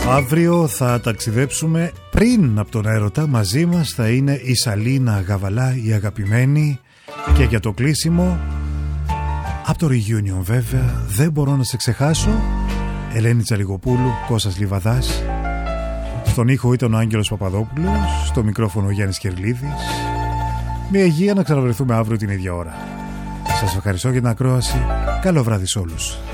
Αύριο θα ταξιδέψουμε πριν από τον έρωτα. Μαζί μας θα είναι η Σαλίνα Γαβαλά, η αγαπημένη. Και για το κλείσιμο, από το Reunion βέβαια, δεν μπορώ να σε ξεχάσω, Ελένη Τσαλιγοπούλου, Κώστας Λιβαδάς. Στον ήχο ήταν ο Άγγελος Παπαδόπουλος, στο μικρόφωνο ο Γιάννης Κερλίδης. Μια υγεία, να ξαναβρεθούμε αύριο την ίδια ώρα. Σας ευχαριστώ για την ακρόαση. Καλό βράδυ σε όλους.